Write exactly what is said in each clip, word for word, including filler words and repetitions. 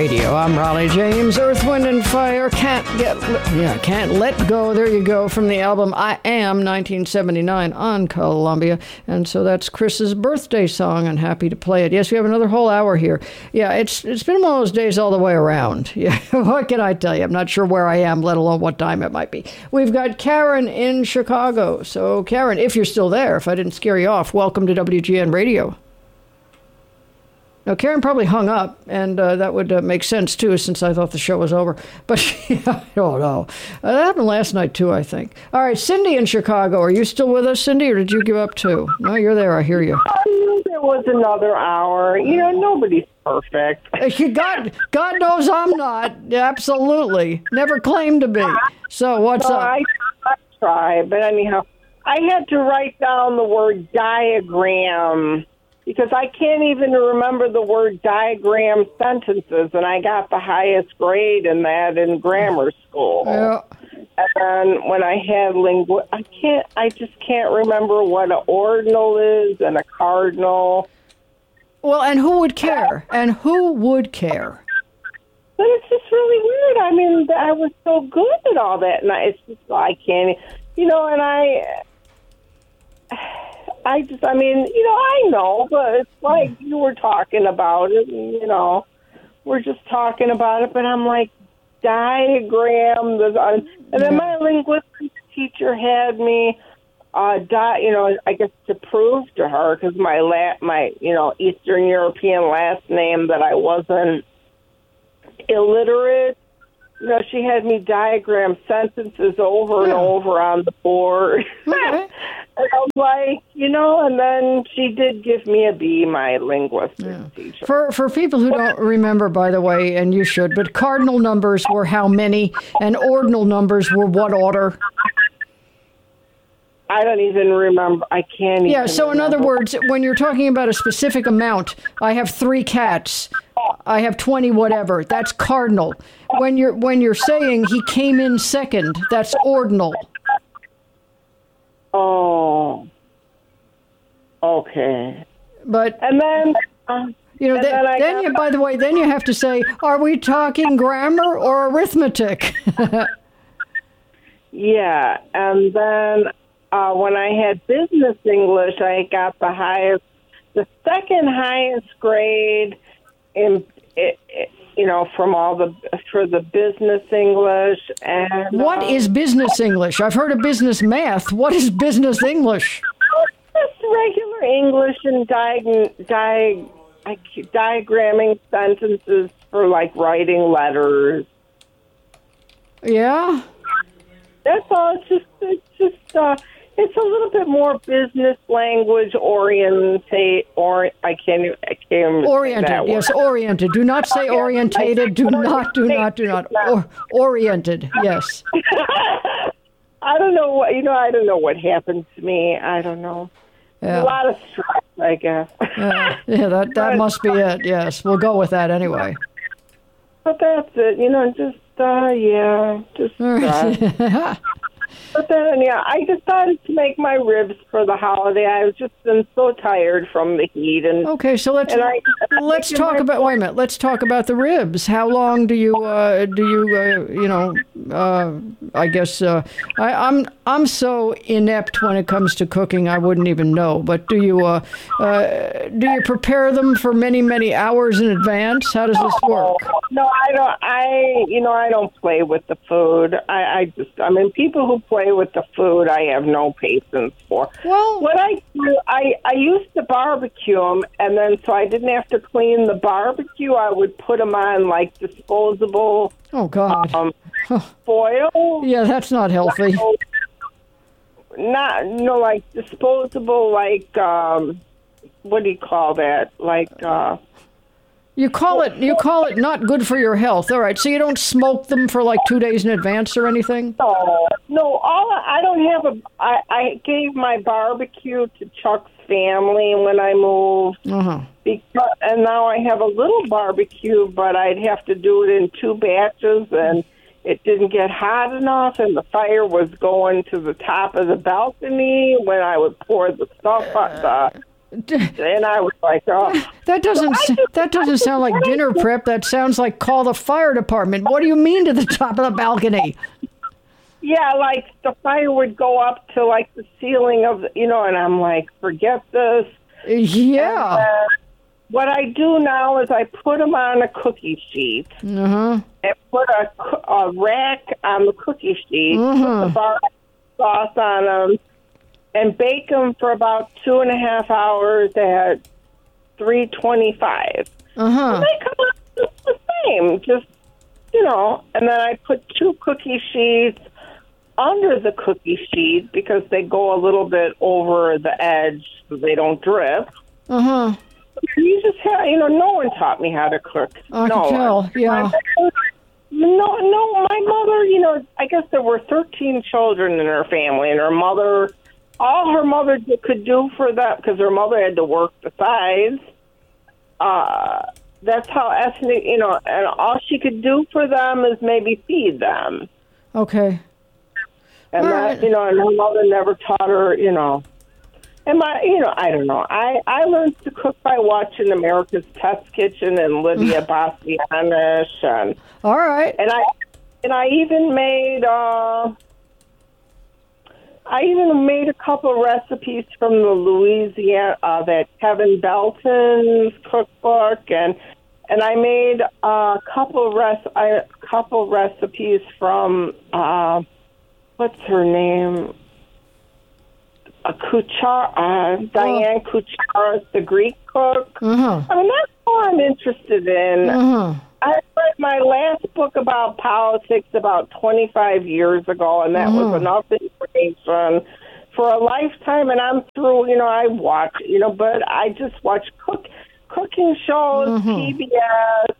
Radio. I'm Raleigh James. Earth, Wind, and Fire. Can't get, yeah, can't let go. There you go from the album I Am nineteen seventy-nine on Columbia. And so that's Chris's birthday song, and happy to play it. Yes, we have another whole hour here. Yeah, it's it's been one of those days all the way around. Yeah, what can I tell you? I'm not sure where I am, let alone what time it might be. We've got Karen in Chicago. So, Karen, if you're still there, if I didn't scare you off, welcome to W G N Radio. Now, Karen probably hung up, and uh, that would uh, make sense, too, since I thought the show was over. But yeah, I don't know. Uh, that happened last night, too, I think. All right, Cindy in Chicago. Are you still with us, Cindy, or did you give up, too? No, you're there. I hear you. I knew there was another hour. You know, nobody's perfect. God, God knows I'm not. Absolutely. Never claimed to be. So what's so up? I, I try, but anyhow, I had to write down the word diagram, because I can't even remember the word diagram sentences, and I got the highest grade in that in grammar school. Yeah. And when I had lingu, I can't, I just can't remember what an ordinal is and a cardinal. Well, and who would care? And who would care? But it's just really weird. I mean, I was so good at all that, and I, it's just, I can't, you know, and I... I just, I mean, you know, I know, but it's like you were talking about it, and, you know, we're just talking about it, but I'm like, diagram, and then my linguistics teacher had me, uh, di- you know, I guess to prove to her, because my, la- my, you know, Eastern European last name, that I wasn't illiterate. You know, she had me diagram sentences over and over on the board. Okay. And I was like, you know, and then she did give me a B, my linguistics Yeah. teacher. For for people who don't remember, by the way, and you should, but cardinal numbers were how many, and ordinal numbers were what order? I don't even remember. I can't even Yeah, so in remember. other words, when you're talking about a specific amount, I have three cats, I have twenty whatever, that's cardinal. When you're when you're saying he came in second, that's ordinal. Oh. Okay. But And then... Um, you know, and then, then I then got- you, by the way, then you have to say, are we talking grammar or arithmetic? Yeah, and then uh, when I had business English, I got the highest, the second highest grade in, it, it, you know, from all the for the business English. And What uh, is business English? I've heard of business math. What is business English? just regular English and diag diag I, diagramming sentences for like writing letters. Yeah? That's all. It's just, it's just, uh, it's a little bit more business language orientate, or I can't, even- I can't even say Oriented, that yes, word. oriented. Do not say orientated. Do not, do not, do not. Or, oriented, yes. I don't know what, you know, I don't know what happened to me. I don't know. Yeah. A lot of stress, I guess. Yeah, yeah, that, that must be it, yes. We'll go with that anyway. But that's it, you know, just, uh, yeah, just stress. But then, yeah, I decided to make my ribs for the holiday. I was just been so tired from the heat, and Okay, so let's And I- let's I- talk about. Wait a minute. Let's talk about the ribs. How long do you uh, do you uh, you know? Uh, I guess uh, I, I'm I'm so inept when it comes to cooking. I wouldn't even know. But do you uh, uh, do you prepare them for many many hours in advance? How does this work? no, I don't. I you know I don't play with the food. I, I just I mean people who play with the food, I have no patience for. Well, What I do, I I used to barbecue them, and then so I didn't have to clean the barbecue. I would put them on like disposable oh God. um, foil. Yeah, that's not healthy. Not no like disposable like um, what do you call that? Like. uh You call it you call it not good for your health. All right, so you don't smoke them for like two days in advance or anything? No, no. All I don't have a. I, I gave my barbecue to Chuck's family when I moved, Uh-huh. because, and now I have a little barbecue, but I'd have to do it in two batches, and it didn't get hot enough, and the fire was going to the top of the balcony when I would pour the stuff on the And I was like, oh. That doesn't So just, that doesn't sound like dinner prep. That sounds like call the fire department. What do you mean to the top of the balcony? Yeah, like the fire would go up to like the ceiling of, the, you know, and I'm like, forget this. Yeah. And, uh, what I do now is I put them on a cookie sheet Uh-huh. and put a, a rack on the cookie sheet, Uh-huh. put the bar sauce on them, and bake them for about two and a half hours at three twenty-five. Uh-huh. And they come out just the same, just, you know, and then I put two cookie sheets under the cookie sheet because they go a little bit over the edge so they don't drip. Uh-huh. You just have, you know, no one taught me how to cook. I no can tell, one. yeah. No, no, my mother, you know, I guess there were thirteen children in her family, and her mother, all her mother could do for that, because her mother had to work besides, uh, that's how ethnic, you know, and all she could do for them is maybe feed them. Okay. And All that, right. you know, and her mother never taught her, you know. And my, you know, I don't know. I, I learned to cook by watching America's Test Kitchen and Lydia Bastianish, and All right. and I and I even made uh, I even made a couple recipes from the Louisiana uh, that Kevin Belton's cookbook, and and I made a couple res a couple recipes from uh, what's her name? A Kuchar, uh, Diane Kuchar, the Greek cook. Uh-huh. I mean, that's all I'm interested in. Uh-huh. I read my last book about politics about twenty-five years ago, and that Uh-huh. was enough information for a lifetime. And I'm through, you know, I watch, you know, but I just watch cook cooking shows, Uh-huh. P B S,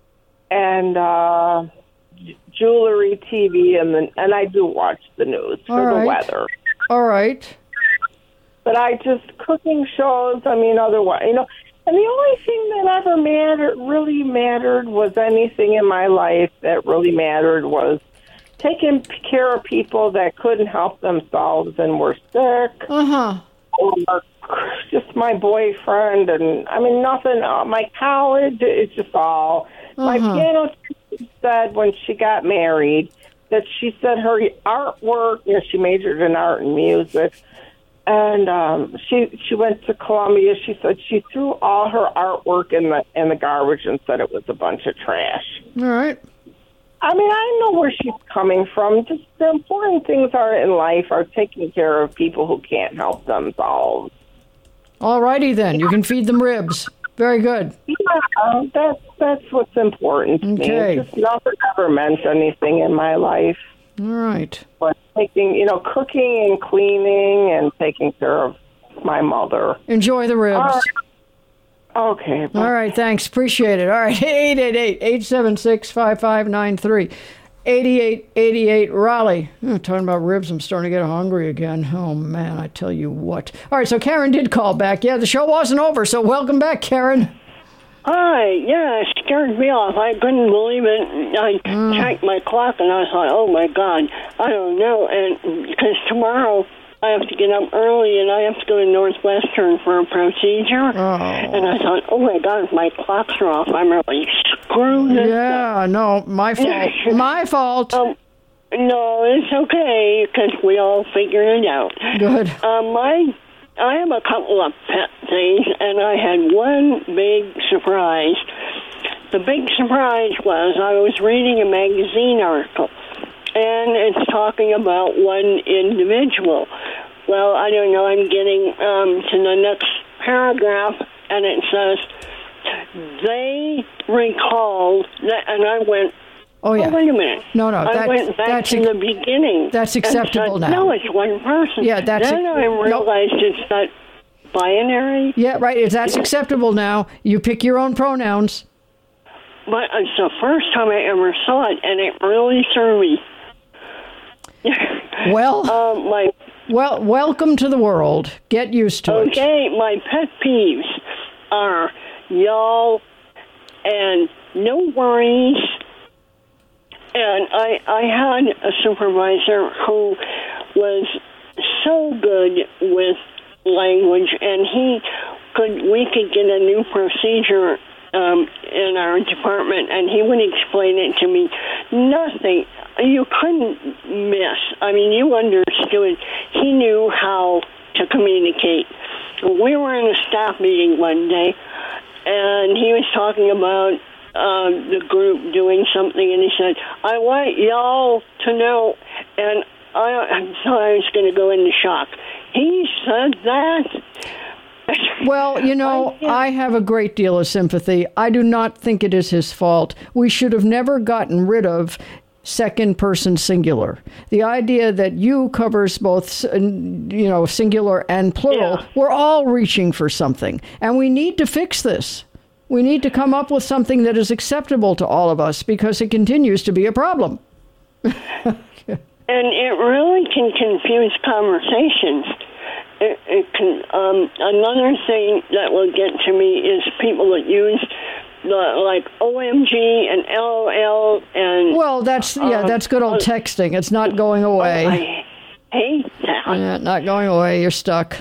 and uh, j- jewelry T V, and then and I do watch the news for All the right. weather. All right. But I just cooking shows. I mean, otherwise, you know. And the only thing that ever mattered, really mattered, was anything in my life that really mattered was taking care of people that couldn't help themselves and were sick, Uh-huh. or just my boyfriend, and I mean, nothing. Uh, my college, it's just all. My Uh-huh. piano teacher said when she got married that she said her artwork. You know, she majored in art and music. And um, she she went to Columbia. She said she threw all her artwork in the in the garbage and said it was a bunch of trash. All right. I mean, I know where she's coming from. Just the important things are in life are taking care of people who can't help themselves. All righty then. You can feed them ribs. Very good. Yeah, that's that's what's important to Okay. me. Just nothing ever meant anything in my life. All right. But taking, you know, cooking and cleaning and taking care of my mother. Enjoy the ribs. All right. Okay. bye. All right, thanks. Appreciate it. All right, eight eight eight, eight seven six, five five nine three. eighty-eight eighty-eight Raleigh. Oh, talking about ribs, I'm starting to get hungry again. Oh, man, I tell you what. All right, so Karen did call back. Yeah, the show wasn't over, so welcome back, Karen. Hi, yeah, it scared me off. I couldn't believe it. I Mm. checked my clock and I thought, oh my God, I don't know. And because tomorrow I have to get up early and I have to go to Northwestern for a procedure. Oh. And I thought, oh my God, if my clocks are off, I'm really screwed. Yeah, no, my fault. My fault. Um, no, it's okay because we all figured it out. Good. Um, my I have a couple of pet things, and I had one big surprise. The big surprise was I was reading a magazine article, and it's talking about one individual. Well, I don't know, I'm getting um, to the next paragraph, and it says, they recalled, that, and I went, Oh, yeah. oh, wait a minute. No, no, I that- went back that's to ac- the beginning. that's and acceptable said, now. No, it's one person. Yeah, that's Then ac- I nope. realized it's not binary. Yeah, right. If that's acceptable now, you pick your own pronouns. But it's the first time I ever saw it, and it really threw me. Well, um, my well, welcome to the world. Get used to it. okay, my pet peeves are y'all and no worries. And I, I had a supervisor who was so good with language, and he could we could get a new procedure um, in our department, and he would explain it to me. Nothing. You couldn't miss. I mean, you understood. He knew how to communicate. We were in a staff meeting one day, and he was talking about uh, the group doing something, and he said, I want y'all to know, and I, I thought I was going to go into shock. He said that. Well, you know, I, I have a great deal of sympathy. I do not think it is his fault. We should have never gotten rid of second person singular. The idea that you covers both, you know, singular and plural. Yeah. We're all reaching for something, and we need to fix this. We need to come up with something that is acceptable to all of us, because it continues to be a problem. And it really can confuse conversations. It, it can. Um, another thing that will get to me is people that use the, like O M G and L O L and. Well, that's yeah, um, that's good old uh, texting. It's not going away. Oh, I hate that. Yeah, not going away. You're stuck.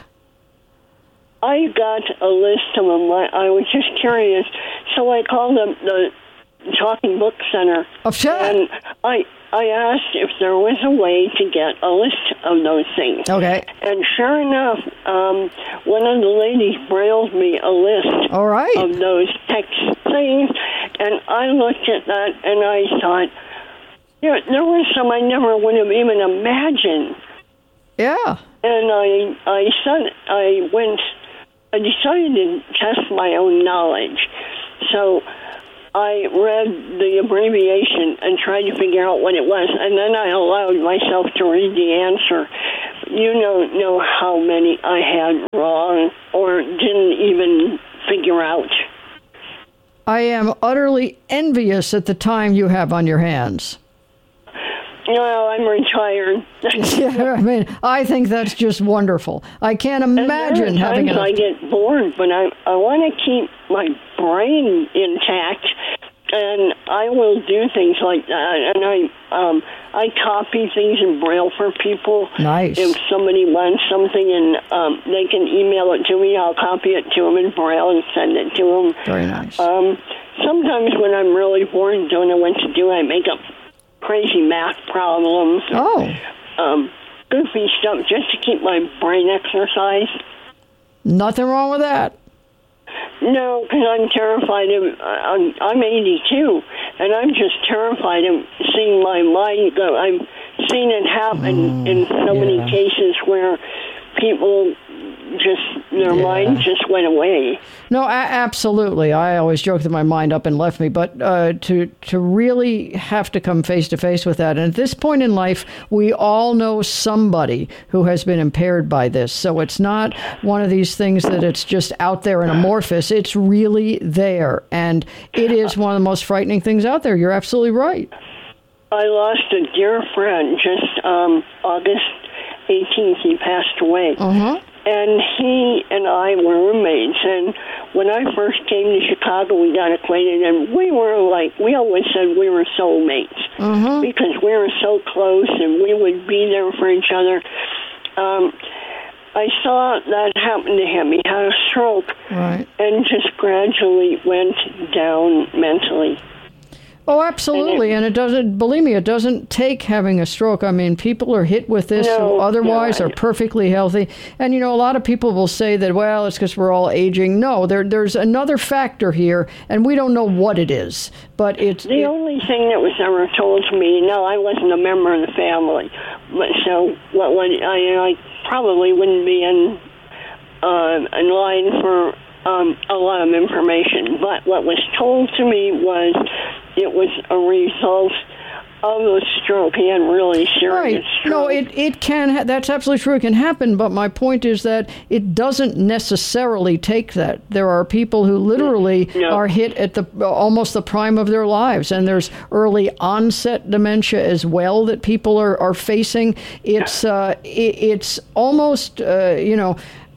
I got a list of them. I, I was just curious, so I called them the Talking Book Center, Oh, sure. and I I asked if there was a way to get a list of those things. Okay. And sure enough, um, one of the ladies brailled me a list All right. of those text things, and I looked at that and I thought, there, there were some I never would have even imagined. Yeah. And I I said I went. I decided to test my own knowledge, so I read the abbreviation and tried to figure out what it was, and then I allowed myself to read the answer. You don't know how many I had wrong or didn't even figure out. I am utterly envious at the time you have on your hands. Well, I'm retired. Yeah, I mean, I think that's just wonderful. I can't imagine and having times a... I get bored, but I I want to keep my brain intact, and I will do things like that. And I um I copy things in Braille for people. Nice. If somebody wants something and um, they can email it to me, I'll copy it to them in Braille and send it to them. Very nice. Um, sometimes when I'm really bored and don't know what to do, I make up crazy math problems. Oh. Um, goofy stuff just to keep my brain exercised. Nothing wrong with that. No, because I'm terrified of, I'm, I'm eighty-two, and I'm just terrified of seeing my mind go. I've seen it happen Mm, in so yeah. many cases where people just, their Yeah. mind just went away. No, a- absolutely. I always joke that my mind up and left me, but uh, to to really have to come face to face with that. And at this point in life, we all know somebody who has been impaired by this. So it's not one of these things that it's just out there and amorphous. It's really there. And it is one of the most frightening things out there. You're absolutely right. I lost a dear friend just um, August eighteenth. He passed away. Uh-huh. And he and I were roommates. And when I first came to Chicago, we got acquainted, and we were like, we always said we were soulmates Uh-huh. because we were so close and we would be there for each other. Um, I saw that happen to him. He had a stroke Right. and just gradually went down mentally. Oh, absolutely. And it doesn't, believe me, it doesn't take having a stroke. I mean, people are hit with this No, who otherwise no, I- are perfectly healthy. And, you know, a lot of people will say that, well, it's because we're all aging. No, there, there's another factor here, and we don't know what it is. But it's... The it, only thing that was ever told to me, no, I wasn't a member of the family. But so what, what I, I probably wouldn't be in, uh, in line for um, a lot of information. But what was told to me was it was a result of a stroke. He had really serious Right. stroke. No, it, it can, ha- that's absolutely true. It can happen, but my point is that it doesn't necessarily take that. There are people who literally No. are hit at the almost the prime of their lives, and there's early onset dementia as well that people are, are facing. It's, uh, it, it's almost, uh, you know,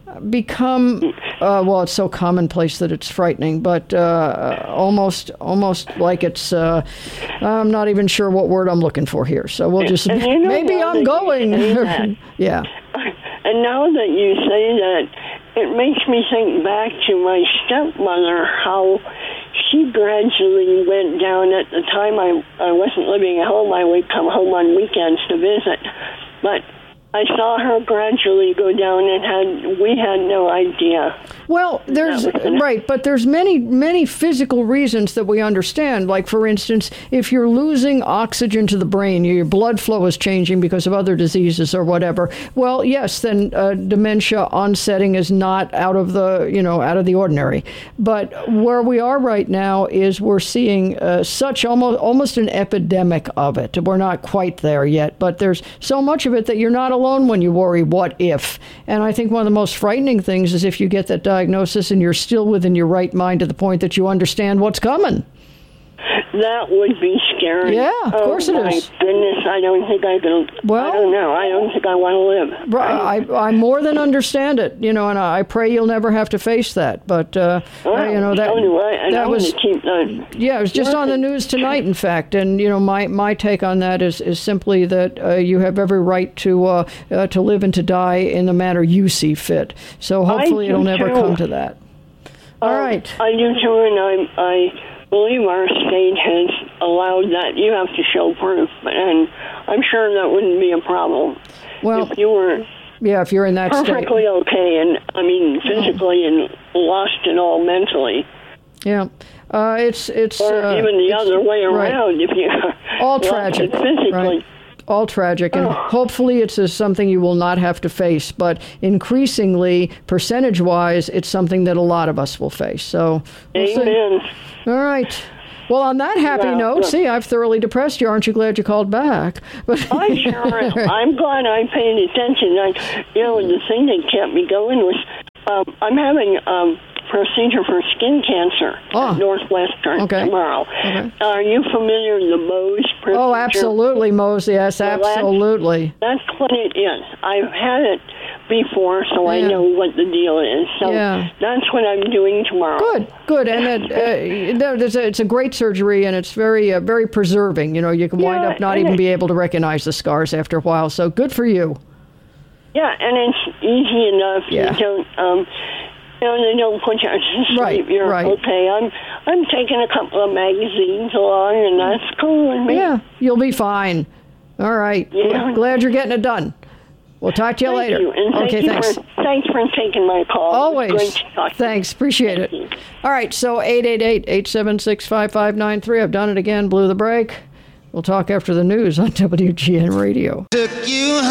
become uh, well, it's so commonplace that it's frightening, but uh, almost almost like it's uh, I'm not even sure what word I'm looking for here, so we'll just And you know, maybe now I'm that you going say that, yeah And now that you say that, it makes me think back to my stepmother, how she gradually went down. At the time I, I wasn't living at home. I would come home on weekends to visit. But I saw her gradually go down, and had we had no idea. Well, there's right, but there's many, many physical reasons that we understand. Like, for instance, if you're losing oxygen to the brain, your blood flow is changing because of other diseases or whatever. Well, yes, then uh, dementia onsetting is not out of the, you know, out of the ordinary. But where we are right now is we're seeing uh, such almost almost an epidemic of it. We're not quite there yet, but there's so much of it that you're not alone when you worry, what if? And I think one of the most frightening things is if you get that diagnosis and you're still within your right mind to the point that you understand what's coming. That would be scary. Yeah, of oh, course it my is. Goodness, I don't think I can. Well, I don't know. I don't think I want to live. Right, I, I more than understand it, you know, and I pray you'll never have to face that. But uh, oh, uh, you know that so do I, and that I was want to keep that. Yeah, it was just on the news tonight, in fact. And you know, my, my take on that is, is simply that uh, you have every right to uh, uh, to live and to die in the manner you see fit. So hopefully it'll never too. come to that. All um, right. I do too, and I I. believe our state has allowed that. You have to show proof, and I'm sure that wouldn't be a problem. Well, if you were yeah, if you're in that perfectly state. okay, and I mean physically and lost and all mentally. Yeah, uh, it's it's or uh, even the it's, other way around. Right. If you all lost tragic, it physically. Right. All tragic, and oh. hopefully it's uh, something you will not have to face. But increasingly, percentage-wise, it's something that a lot of us will face. So, we'll amen. See. All right. Well, on that happy well, note, look, see, I've thoroughly depressed you. Aren't you glad you called back? But I sure am. I'm glad I paid attention. I, you know, the thing that kept me going was um, I'm having um, procedure for skin cancer oh. at Northwestern okay. tomorrow. Okay. Are you familiar with the Mohs procedure? Oh, absolutely, Mohs. Yes, well, absolutely. That's, that's what it is. I've had it before, so yeah. I know what the deal is. So yeah. that's what I'm doing tomorrow. Good, good. And it, uh, there's a, it's a great surgery, and it's very, uh, very preserving. You know, you can wind yeah, up not even it, be able to recognize the scars after a while. So good for you. Yeah, and it's easy enough. Yeah. You don't, um, you know, they don't put you to sleep. Right, You're right. okay. I'm, I'm taking a couple of magazines along, and that's cool with me. Yeah, you'll be fine. All right. Yeah. Glad you're getting it done. We'll talk to you thank later. You. And thank okay, you thanks. For, thanks for taking my call. Always. Great to talk Thanks. to you. Appreciate thank it. You. All right, so eight eight eight, eight seven six, five five nine three. I've done it again. Blew the break. We'll talk after the news on W G N Radio. Took you